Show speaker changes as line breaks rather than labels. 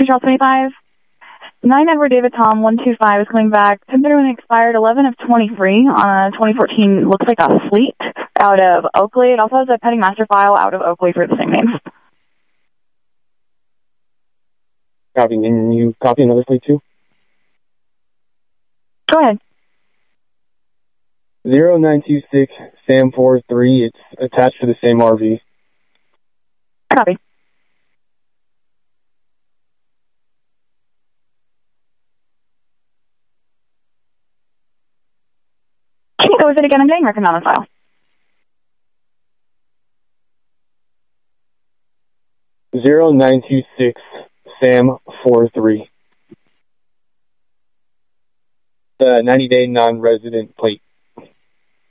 Charles 25. 9 Edward David Tom 125 is coming back. Consider when expired 11 of 23 on a 2014, looks like a fleet out of Oakley. It also has a pending master file out of Oakley for the same names.
Copy. Can you copy another fleet too?
Go ahead.
0926 Sam 43. It's attached to the same RV.
Copy. Can you go with it again? I'm getting record on the file.
Zero 0926 Sam 43. The 90-day non-resident plate.